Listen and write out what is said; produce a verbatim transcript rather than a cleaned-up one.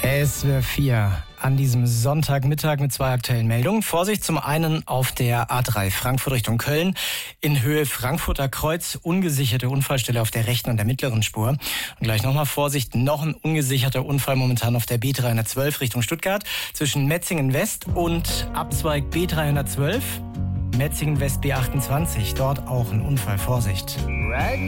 S W R vier an diesem Sonntagmittag mit zwei aktuellen Meldungen. Vorsicht zum einen auf der A drei Frankfurt Richtung Köln. In Höhe Frankfurter Kreuz ungesicherte Unfallstelle auf der rechten und der mittleren Spur. Und gleich nochmal Vorsicht, noch ein ungesicherter Unfall momentan auf der B dreihundertzwölf Richtung Stuttgart. Zwischen Metzingen West und Abzweig B dreihundertzwölf. Metzingen West B achtundzwanzig. Dort auch ein Unfall. Vorsicht.